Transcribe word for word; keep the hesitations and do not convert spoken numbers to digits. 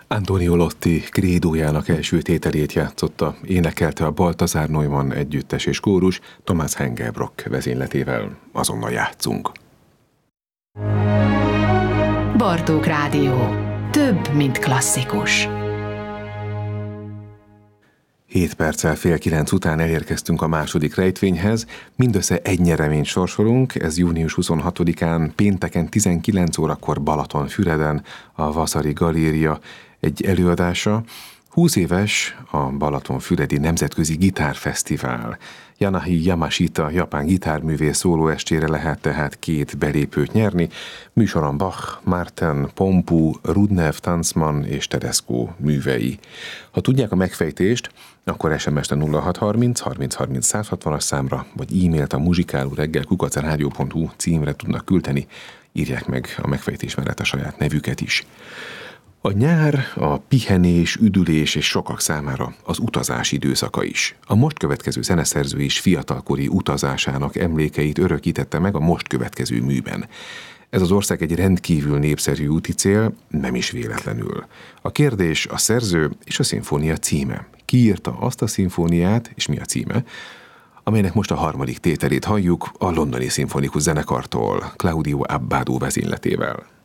Antonio Lotti krédójának első tételét játszotta, énekelte a Balthazar Neumann együttes és kórus Thomas Hengelbrock vezényletével. Azonnal játszunk. Bartók Rádió. Több, mint klasszikus. Hét perccel fél kilenc után elérkeztünk a második rejtvényhez. Mindössze egy nyereményt sorsolunk, ez június huszonhatodikán, pénteken tizenkilenc órakor Balatonfüreden, a Vasari Galéria egy előadása. húsz éves a Balatonfüredi Nemzetközi Gitárfesztivál. Yanahi Yamashita japán gitárművész szólóestére lehet tehát két belépőt nyerni. Műsoron Bach, Martin, Pompu, Rudnev, Tanzmann és Tedesco művei. Ha tudják a megfejtést, akkor es em es-t a nulla hat harminc harminc harminc száz hatvanas számra, vagy e-mailt a muzsikálóreggel kukac rádió pont hu címre tudnak küldeni. Írják meg a megfejtés mellett a saját nevüket is. A nyár, a pihenés, üdülés és sokak számára az utazás időszaka is. A most következő zeneszerző is fiatalkori utazásának emlékeit örökítette meg a most következő műben. Ez az ország egy rendkívül népszerű úticél, nem is véletlenül. A kérdés a szerző és a szimfónia címe. Ki írta azt a szimfóniát, és mi a címe, amelynek most a harmadik tételét halljuk a Londoni Szimfonikus Zenekartól, Claudio Abbado vezényletével.